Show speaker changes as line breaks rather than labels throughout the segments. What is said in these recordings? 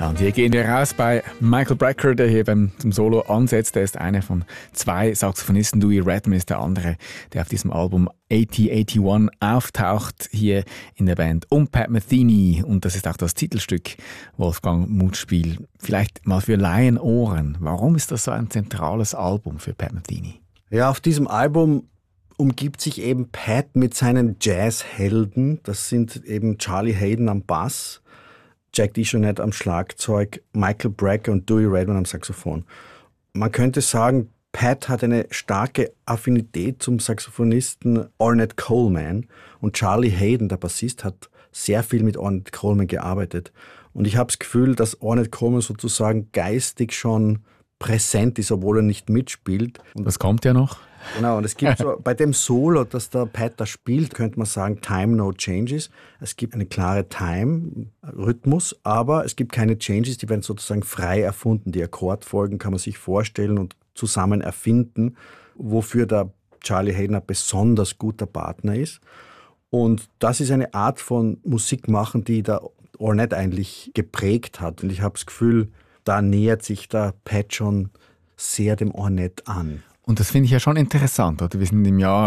Ja, und hier gehen wir raus bei Michael Brecker, der hier zum Solo ansetzt. Er ist einer von zwei Saxophonisten. Louis Redman ist der andere, der auf diesem Album 8081 auftaucht, hier in der Band. Und Pat Metheny. Und das ist auch das Titelstück, Wolfgang Mutspiel. Vielleicht mal für Laienohren. Warum ist das so ein zentrales Album für Pat Metheny?
Ja, auf diesem Album umgibt sich eben Pat mit seinen Jazzhelden. Das sind eben Charlie Haden am Bass, Jack DeJohnette am Schlagzeug, Michael Brecker und Louis Redman am Saxophon. Man könnte sagen, Pat hat eine starke Affinität zum Saxophonisten Ornette Coleman und Charlie Haden, der Bassist, hat sehr viel mit Ornette Coleman gearbeitet. Und ich habe das Gefühl, dass Ornette Coleman sozusagen geistig schon präsent ist, obwohl er nicht mitspielt.
Und das kommt ja noch.
Genau, und es gibt so, bei dem Solo, das der Pat da spielt, könnte man sagen, Time No Changes. Es gibt eine klare Time-Rhythmus, aber es gibt keine Changes, die werden sozusagen frei erfunden. Die Akkordfolgen kann man sich vorstellen und zusammen erfinden, wofür der Charlie Haden ein besonders guter Partner ist. Und das ist eine Art von Musik machen, die der Ornette eigentlich geprägt hat. Und ich habe das Gefühl, da nähert sich der Pat schon sehr dem Ornette an.
Und das finde ich ja schon interessant, oder? Wir sind im Jahr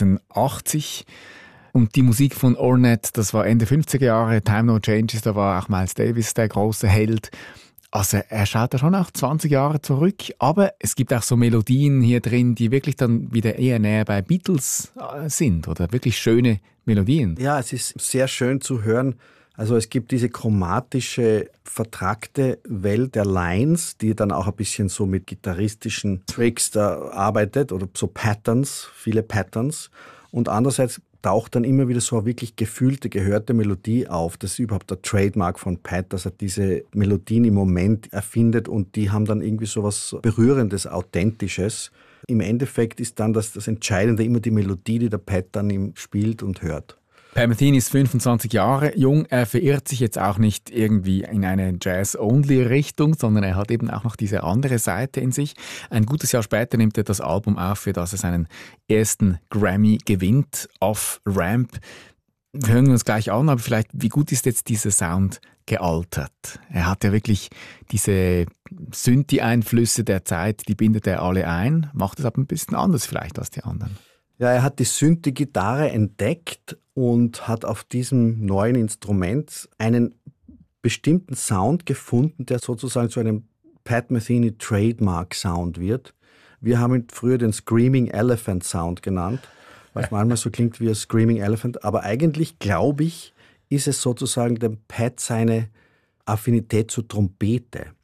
1980 und die Musik von Ornette, das war Ende 50er Jahre, Time No Changes, da war auch Miles Davis der große Held. Also er schaut da schon auch 20 Jahre zurück, aber es gibt auch so Melodien hier drin, die wirklich dann wieder eher näher bei Beatles sind oder wirklich schöne Melodien.
Ja, es ist sehr schön zu hören. Also es gibt diese chromatische, vertrackte Welt der Lines, die dann auch ein bisschen so mit gitarristischen Tricks da arbeitet oder so Patterns, viele Patterns. Und andererseits taucht dann immer wieder so eine wirklich gefühlte, gehörte Melodie auf. Das ist überhaupt der Trademark von Pat, dass er diese Melodien im Moment erfindet und die haben dann irgendwie so was Berührendes, Authentisches. Im Endeffekt ist dann das Entscheidende immer die Melodie, die der Pat dann ihm spielt und hört.
Pat Metheny ist 25 Jahre jung. Er verirrt sich jetzt auch nicht irgendwie in eine Jazz-Only-Richtung, sondern er hat eben auch noch diese andere Seite in sich. Ein gutes Jahr später nimmt er das Album auf, für das er seinen ersten Grammy gewinnt, Off Ramp. Hören wir uns gleich an, aber vielleicht, wie gut ist jetzt dieser Sound gealtert? Er hat ja wirklich diese Synthi-Einflüsse der Zeit, die bindet er alle ein, macht es aber ein bisschen anders vielleicht als die anderen.
Ja, er hat die Synthi-Gitarre entdeckt und hat auf diesem neuen Instrument einen bestimmten Sound gefunden, der sozusagen zu einem Pat Metheny Trademark Sound wird. Wir haben ihn früher den Screaming Elephant Sound genannt, was manchmal so klingt wie ein Screaming Elephant, aber eigentlich, glaube ich, ist es sozusagen dem Pat seine Affinität zur Trompete.